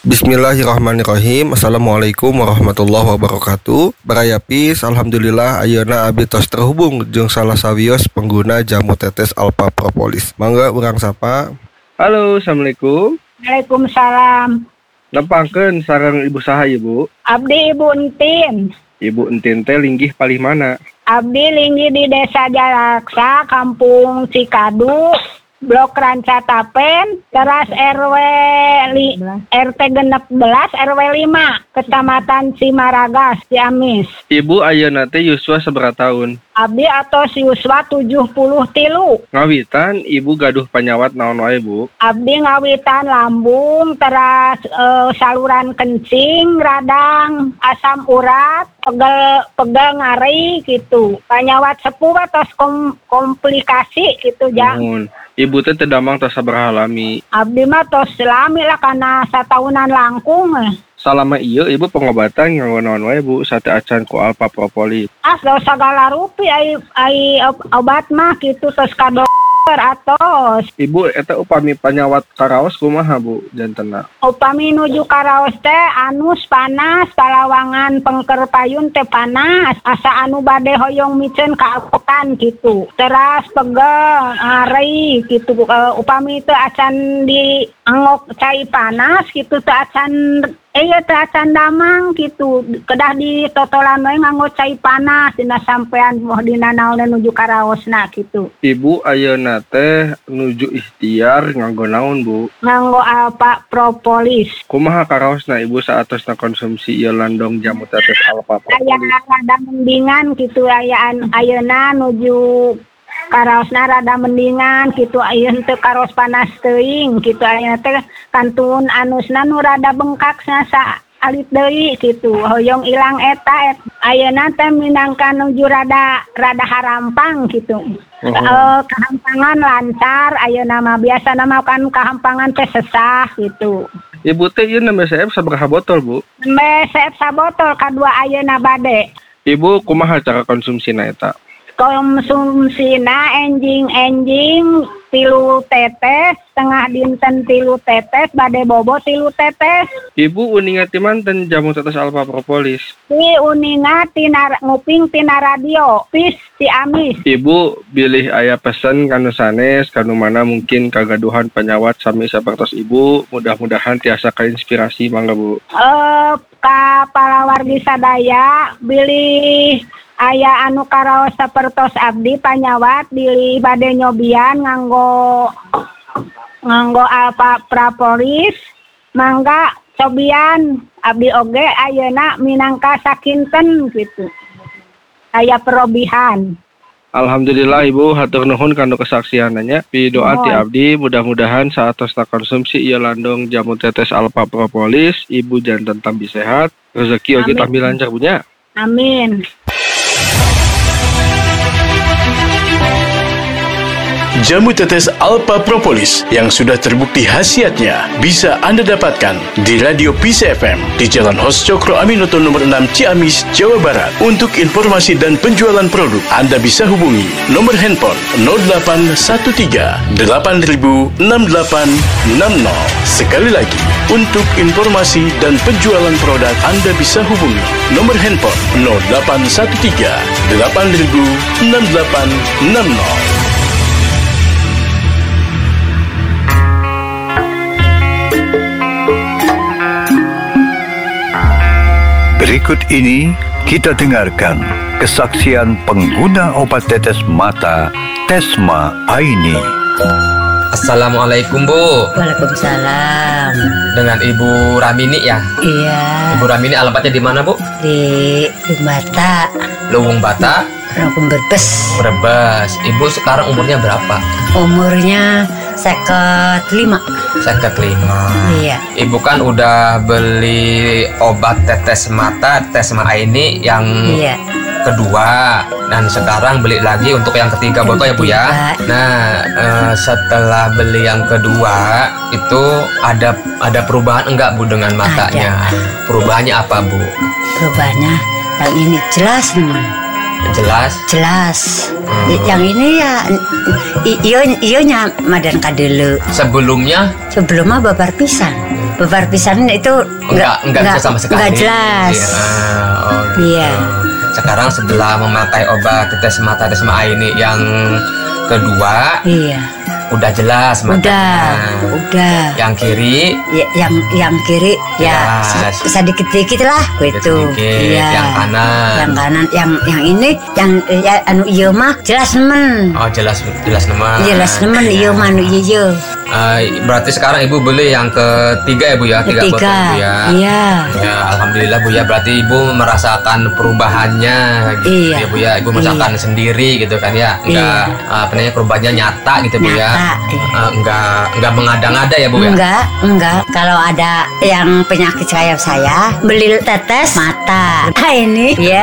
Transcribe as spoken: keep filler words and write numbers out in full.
Bismillahirrahmanirrahim. Assalamualaikum warahmatullahi wabarakatuh. Barayapis, alhamdulillah ayeuna abdi tos terhubung jeung salah sawios pengguna jamu tetes Alpha Propolis. Mangga urang sapa. Halo, assalamualaikum. Waalaikumsalam. Nepangkeun sareng ibu saha ibu? Abdi Ibu Entin. Ibu Entin teh linggih palih mana? Abdi linggih di Desa Jalaksa, Kampung Cikadu, Blok Ranca Tapen, teras R W li, R T genep belas R W lima, Kecamatan Cimaragas, Ciamis. Ibu ayeuna teh yuswa sabaraha tahun? Abdi atos yuswa tujuh puluh tilu. Ngawitan ibu gaduh panyawat naon wae bu? Abdi ngawitan lambung, teras e, saluran kencing, radang, asam urat, pegel pegel ngari gitu. Panyawat sepuh atos kom, komplikasi gitu jang. Mohon. Ibu teh teu damang tos sabaraha lami? Abdi mah tos lami lah karena satahunan langkung. Salama ieu ibu pengobatan nganggo naon wae bu sate acan ku Alpha Propolis? Ah, segala rupi ai ai obat mah gitu tos ka dokter atos. Ibu eta upami panyawat karaos kumaha bu jantenna? Upami nuju karaos teh anus panas, palawangan pengker payun teh panas, asa anu bade hoyong miceun ka alpokan gitu. Teras pegel, ngari gitu. Uh, upami teh acan di angok cai panas gitu teh acan Eh ya teh acan damang gitu, kedah di totolan we nganggo cai panas dina sampean moh dina naon nuju karaosna gitu. Ibu ayeuna teh nuju ikhtiar nganggo naon bu? Nganggo Alpha Propolis. Kumaha karaosna ibu saatosna konsumsi ieu landong jamu tetes Alpha Propolis? Aya rada mendingan gitu ayaan ayeuna nuju karaosna rada mendingan gitu, ayeuna teh karos panas teuing gitu, ayeuna teh kantun anusna nu rada bengkak sa alit deui gitu, hoyong ilang eta et. Ayeuna teh minangka nuju rada rada harampang gitu. Uh-huh. E, kehampangan lancar, ayeuna mah biasana mah kan kehampangan teh sesah gitu. Ibu teh ieu nembe saeb sabaraha botol bu? Nembe saeb sabotol kadua ayeuna bade. Ibu kumaha cara konsumsina eta? Konsumsina enjing-enjing tilu tetes, setengah dinten tilu tetes, bade bobo tilu tetes. Ibu uninga ti manten jamu tetes Alpha Propolis? Ti uninga tina nguping tina radio, pis ti amis. Ibu bilih aya pesen kanu sanes, kanu mana mungkin kagaduhan penyawat sami sapertos ibu, mudah-mudahan tiasa kainspirasi mangga bu. Eh, ka palawargi sadaya bilih aya anu karaos sapertos abdi panyawat bilih bade nyobian nganggo nganggo Alpha Propolis, mangga cobian abdi oge ayeuna minangka sakinten gitu. Aya perobihan. Alhamdulillah ibu, hatur nuhun kanu kesaksiananya. Pidoa ti abdi mudah-mudahan saatosna konsumsi ieu landong jamu tetes Alpha Propolis, ibu janten tambi sehat, rezeki oge tambi lancar punya. Amin. Jamu tetes Alpha Propolis yang sudah terbukti khasiatnya bisa Anda dapatkan di Radio Peace F M di Jalan Hos Cokro Aminoto nomor enam Ciamis, Jawa Barat. Untuk informasi dan penjualan produk, Anda bisa hubungi nomor handphone nol delapan satu tiga delapan nol enam delapan enam nol. Sekali lagi, untuk informasi dan penjualan produk, Anda bisa hubungi nomor handphone nol delapan satu tiga delapan nol enam delapan enam nol. Berikut ini kita dengarkan kesaksian pengguna obat tetes mata Tesma Aini. Assalamualaikum Bu. Waalaikumsalam. Dengan Ibu Ramini ya? Iya. Ibu Ramini alamatnya di mana Bu? Di Luwung Bata. Luwung Bata? Luwung Brebes. Brebes. Ibu sekarang umurnya berapa? Umurnya seket lima. Seket lima. Iya. Ibu kan udah beli obat tetes mata Tesma ini yang iya. kedua, dan sekarang beli lagi untuk yang ketiga botol ya Bu ya. Nah eh, setelah beli yang kedua itu ada ada perubahan enggak Bu dengan matanya? Ada. Perubahannya apa Bu? Perubahannya yang ini jelas nih. Jelas? Jelas. Hmm. Yang ini ya iyo iyo nya madan kadelu. Sebelumnya? Sebelumnya babar pisan. bebar pisan itu enggak enggak, enggak bisa sama sekali. Enggak jelas. Iya. Oh, gitu. Iya. Sekarang setelah memakai obat tetes mata Tesma ini yang kedua, iya. Udah jelas matanya. Udah, udah. Yang kiri, ya, yang yang kiri ya jelas. sedikit-sedikit lah gitu. Iya. Yang kanan. Yang kanan, yang yang ini yang ya, anu iya mah jelas nemen. Oh, jelas jelas nemen. Jelas nemen iya mah anu iya. Uh, berarti sekarang ibu beli yang ketiga ya bu ya, tiga Ketiga. botol bu ya. Iya. Ya alhamdulillah bu ya, berarti ibu merasakan perubahannya gitu Iya. ya bu ya, ibu merasakan Iya. sendiri gitu kan ya, enggak Iya. uh, apa namanya perubahannya nyata gitu bu ya. Nyata, iya. Uh, enggak enggak mengada-ngada ya bu ya. Enggak, enggak. Kalau ada yang penyakit kayak saya, beli tetes mata. Nah, ini ya